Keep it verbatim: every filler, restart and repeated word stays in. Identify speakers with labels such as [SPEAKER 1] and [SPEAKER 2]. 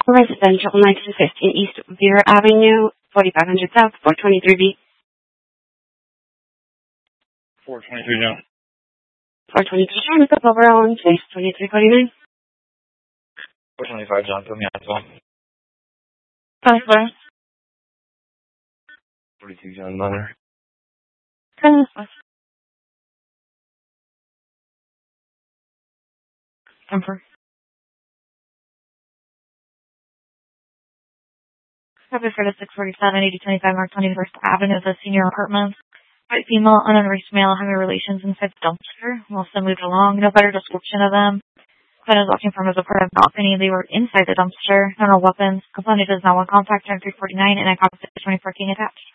[SPEAKER 1] Residential, nineteen fifteen East Vera Avenue, forty-five hundred South, four twenty-three B.
[SPEAKER 2] four twenty-three John.
[SPEAKER 1] four twenty-three John, pick up over on Chase, twenty-three forty-nine.
[SPEAKER 2] four twenty-five John, put me on as well.
[SPEAKER 1] Five floors.
[SPEAKER 2] forty-two John Mother.
[SPEAKER 1] Turn this way. Comfort. Copy for the six forty-seven, eighty twenty-five North twenty-first Avenue, the senior apartment. White female, ununreached male, having relations inside the dumpster. Also moved along. No better description of them. Complainant is walking from his apartment balcony. They were inside the dumpster. No, no weapons. Complainant does not want contact. ten three forty-nine, and I copy twenty-four King attached.